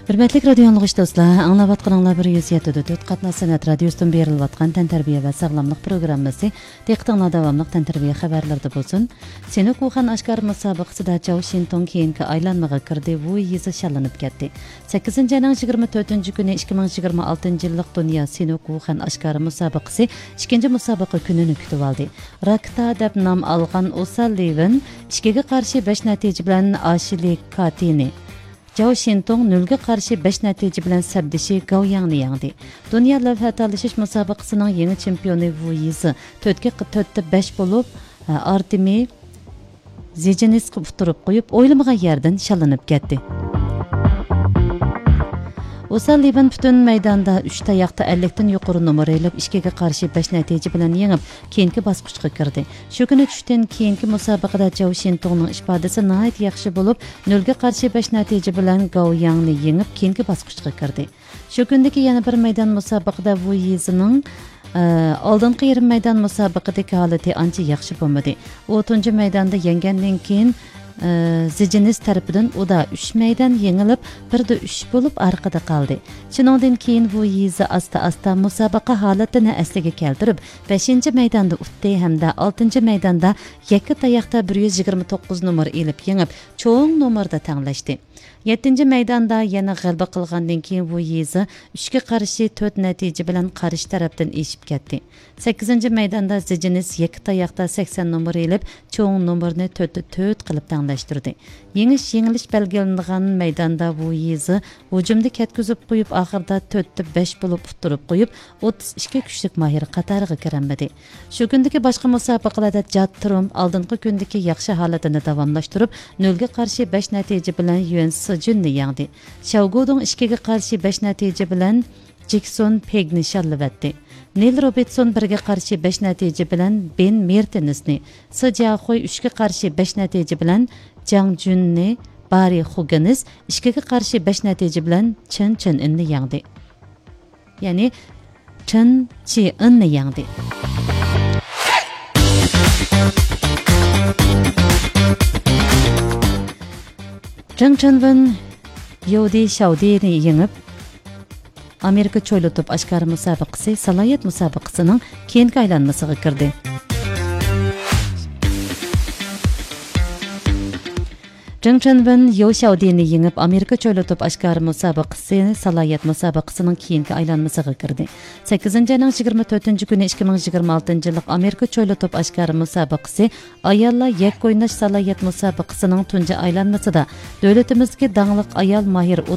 Hürmetli radio anlıqış dostlar, anlavatqanыңlar 107.4 qatna sanat radiosundan beriliyatqan tantərbiyə və sağlamlıq proqramması diqqətinizə davamlıq tantərbiyə xəbərlərdə bolsun. Senok Wuhan aşkar müsabiqəsində Zhao Xintong keyinki aylanmağa kirdi, bu yizi şallanıb ketdi. 8-ci ayının 24-cü günü 2026 yıllık dünya Senok Wuhan aşkar müsabiqəsi 2-ci müsabiqə gününü kütüb aldı. Rakta deb nam alğan O'Sullivan 2-yə qarşı 5 nəticə bilan Ashley Katini Zhao Xintong 0'ga qarşı 5 nəticə bilan səbdişi Gao Yangni yengdi. Dünya lövhə talışış müsabiqəsinin yeni çempionu Wu Yizi 4'te 5 bo'lib, Artemi Zejinskiy uturib qo'yib, o'ylamagan yerdan shallanib ketdi. O'Sullivan butun maydonda 3 tayoqda 50 dan yuqori numar elib 2'ga qarshi 5 natija bilan yengib, keyingi bosqichga kirdi. Shu kuni tushdan keyingi musobaqada Zhao Xintongning ifodasi nihoyat yaxshi bo'lib, 0'ga qarshi 5 natija bilan Gao Yangni yengib, keyingi bosqichga kirdi. Shu kundagi yana bir maydon musobaqada Wu Yizining oldingi yarim maydon musobaqadagi holati ancha yaxshi bo'lmadi. U 3-chi maydonda yengandan keyin Zijiniz tarafidan o da 3 maydon yengilib, 1'de 3 bo'lib orqada qoldi. Shuningdan keyin bu Yizi asta musobaqa holatini asliga keltirib, 5-chi maydonda utdi hamda 6-chi maydonda yakka tayoqda 129 numar elib yengib, cho'ng numarda tanglashdi. 7-ci maydonda yana g'alaba qilgandan keyin bu Yizi 3'ga qarshi 4 natija bilan qarshi tarafdan eshib ketdi. 8-ci maydonda Zijiniz yakka tayoqda 80 numar elib, cho'ng numarni 4'te 4 qilib tanglashtirdi. Yengilish belgilangan maydonda bu Yizi hujumda ketkizib qo'yib, oxirida 4'te 5 bo'lib uturib qo'yib, 32 kuchlik mahir qatoriga kiranmadi. Shu kundagi boshqa musobaqalarda Jatrum oldingi kundagi yaxshi holatini davomlashtirib, 0'ga qarshi 5 natija bilan Yuan Sijunni yengdi. Xiaoguodong 2'ga qarshi 5 natija bilan Jackson Pegni shallavatdi. Neil Robertson 1'ga qarshi 5 natija bilan Ben Mertensni, Si Jiahui 3'ga qarshi 5 natija bilan Zhang Junni, Bari Huganis 2'ga qarshi 5 natija bilan Chen Chen-inni yengdi. Ya'ni Chen Chi-inni yengdi. Zhang Chenwen Yodi Xiaodini yengib, Amerika cho'li to'p aşkar musobaqasi salohiyat musobaqasining keyingi aylanmasiga kirdi. Zhang Chenwen Yao Xiaodini yengib, Amerika cho'li to'p aşkar musobaqasi salohiyat musobaqasining keyingi aylanmasiga kirdi. 8-ci ayning 24-cü günü 2026 yıllık Amerika cho'li to'p aşkar musobaqasi ayollar yakka o'ynash salohiyat musobaqasining tunji aylanmasida davlatimizdagi dangliq ayol mahir